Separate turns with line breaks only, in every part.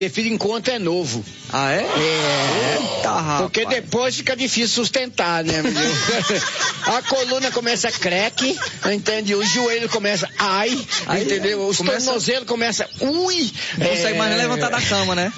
filho enquanto é novo.
Ah, é?
Tá, porque depois fica difícil sustentar, né, meu Deus? A coluna começa a creque, entende? O joelho começa entendeu? Os tornozelos começam ui.
Não consegue mais nem levantar da cama, né?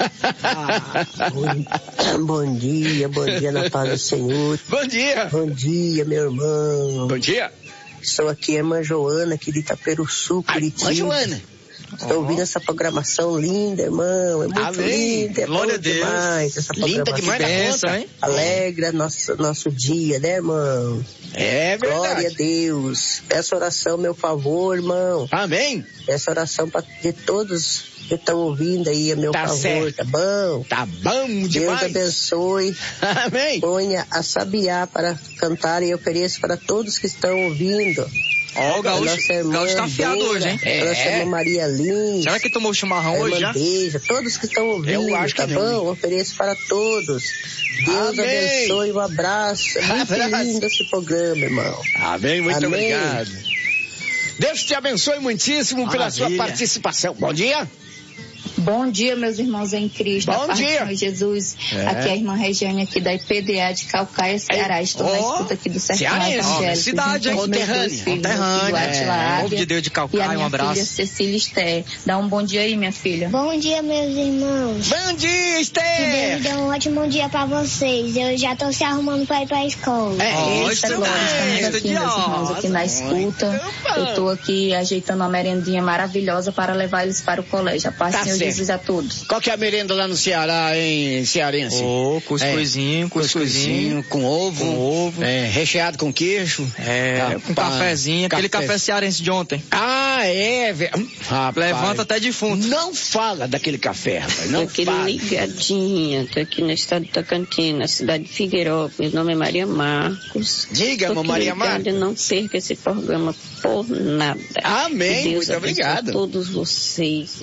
Bom dia na paz do Senhor.
Bom dia.
Bom dia, meu irmão.
Bom dia.
Sou aqui a irmã Joana, aqui de Itaperuçu, Curitiba.
Irmã Joana.
Estou ouvindo essa programação linda, irmão. É muito linda, é
glória a Deus.
Demais essa programação.
Linda demais da conta, hein?
Alegra nosso dia, né, irmão?
É verdade.
Glória a Deus. Peço oração, meu favor, irmão.
Amém.
Peço oração de todos que estão ouvindo aí a meu favor,
certo.
tá bom?
Tá bom demais.
Deus abençoe.
Amém.
Ponha a sabiá para cantar e eu ofereço para todos que estão ouvindo.
Ó, o Gaúcho tá afiado hoje, hein?
Nossa irmã Maria Lins.
Será que tomou chimarrão hoje já?
Beija, todos que estão ouvindo,
eu acho que
tá bom? Ofereço para todos. Deus abençoe, um abraço. É muito lindo esse programa, irmão.
Amém, muito obrigado. Deus te abençoe muitíssimo pela sua participação. Bom dia.
Bom dia, meus irmãos em Cristo.
Bom dia.
Senhor Jesus. Aqui é a irmã Regiane, aqui da IPDA de Calcaia, Ceará. Estou na escuta aqui do Sertão Evangélico.
Cidade, hein?
Conterrânea.
Povo de Deus de Calcaia, um abraço.
E a minha filha Cecília Esther. Dá um bom dia aí, minha filha.
Bom dia, meus irmãos.
Bom dia, Esther.
Que Deus dê um ótimo dia pra vocês. Eu já tô se arrumando pra ir pra escola.
Estamos aqui, meus irmãos, aqui na escuta. Eu tô aqui ajeitando uma merendinha maravilhosa para levar eles para o colégio. A paz do Senhor Jesus a todos.
Qual que é a merenda lá no Ceará, hein, cearense?
Cuscuzinho,
com ovo. Recheado com queijo.
Com cafezinho, aquele café cearense de ontem.
Rapaz,
levanta até defunto.
Não fala daquele café, rapaz. Não fala.
Ligadinha, tô aqui no estado do Tocantins, na cidade de Figueiró. Meu nome é Maria Marcos.
Diga, irmã Maria Marcos.
Não perca esse programa por nada.
Amém,
Deus
muito obrigado.
A todos vocês.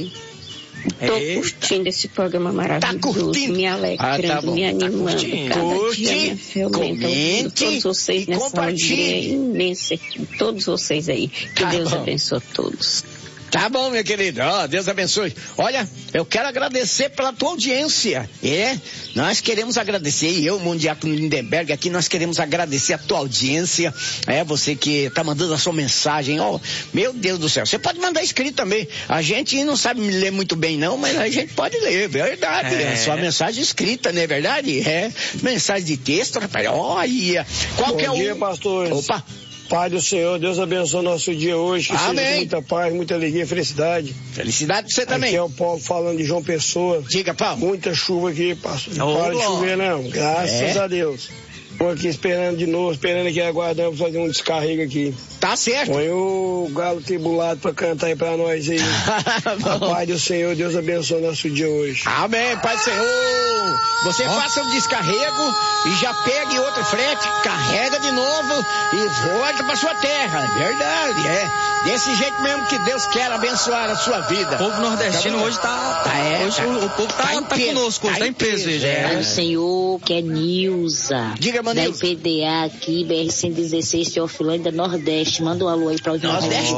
Tô curtindo esse programa maravilhoso.
Tá curtindo?
Me alegrando, me animando. Cada dia me aumenta. Todos vocês nessa alegria imensa. Todos vocês aí. Que Deus abençoe a todos.
Tá bom, minha querida. Deus abençoe. Olha, eu quero agradecer pela tua audiência. Nós queremos agradecer. E eu, Mundiaco Lindenberg, aqui nós queremos agradecer a tua audiência. Você que tá mandando a sua mensagem. Meu Deus do céu. Você pode mandar escrito também. A gente não sabe ler muito bem não, mas a gente pode ler. Verdade. A sua mensagem escrita, não é verdade? Mensagem de texto, rapaz. Olha.
Bom dia, pastor.
Opa.
Pai do Senhor, Deus abençoe o nosso dia hoje, que seja com muita paz, muita alegria e felicidade.
Felicidade pra você também.
Aqui é o Paulo falando de João Pessoa.
Diga, Paulo.
Muita chuva aqui, pastor. Não para de chover, não. Graças a Deus. Estou aqui esperando de novo, esperando aqui, aguardando pra fazer um descarrego aqui.
Tá certo.
Põe o galo tribulado pra cantar aí pra nós aí. Pai do Senhor, Deus abençoe o nosso dia hoje.
Amém, Pai do Senhor. Você faça o descarrego e já pegue outro frete, carrega de novo e volta pra sua terra. Verdade, desse jeito mesmo que Deus quer abençoar a sua vida.
O povo nordestino hoje hoje o povo tá conosco, tá em peso.
O Senhor, que é Nilza.
Diga,
da IPDA aqui, BR-116, Teofilândia, Nordeste. Manda um alô aí pra
Nordeste.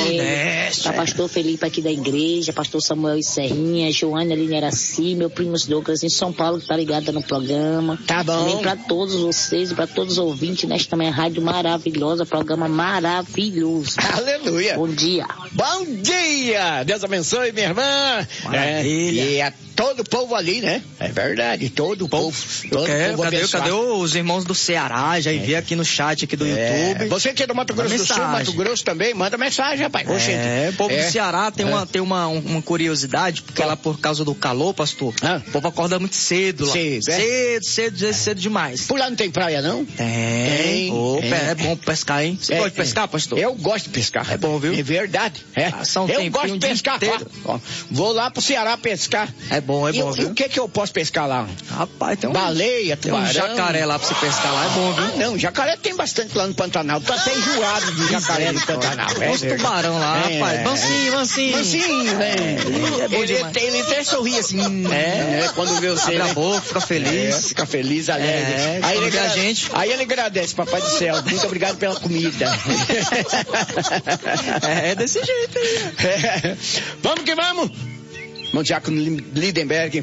Pra pastor Felipe aqui da igreja, pastor Samuel e Serrinha, Joana Aline Araci, meu primo Douglas em São Paulo, que tá ligado no programa.
Tá bom.
Também pra todos vocês e pra todos os ouvintes, nesta também rádio maravilhosa, programa maravilhoso.
Aleluia.
Bom dia.
Bom dia. Deus abençoe, minha irmã. E a todo o povo ali, né? É verdade, todo o povo.
Cadê os irmãos do Ceará? Já enviei aqui no chat aqui do YouTube.
Você que é do Mato Grosso do Sul, Mato Grosso também, manda mensagem, rapaz.
O povo do Ceará tem uma curiosidade, porque lá por causa do calor, pastor, o povo acorda muito cedo lá. Cedo demais.
Por lá não tem praia, não?
Tem. É bom pescar, hein? Você gosta de pescar, pastor?
Eu gosto de pescar.
É bom, viu?
É verdade.
Eu
gosto de pescar. Vou lá pro Ceará pescar.
É bom, viu?
E o que eu posso pescar lá?
Rapaz, tem
baleia, tubarão.
Tem um jacaré lá pra você pescar lá, é bom, viu?
Não, jacaré tem bastante lá no Pantanal. Tô até enjoado de jacaré no Pantanal.
Tem uns tubarão lá, rapaz. Mansinho,
Ele até sorri assim. Quando vê você.
Abre a boca, fica feliz.
Fica feliz, alegre. Aí ele agradece, papai do céu. Muito obrigado pela comida.
É desse jeito aí.
Vamos que vamos. irmão Diácono Lindenberg,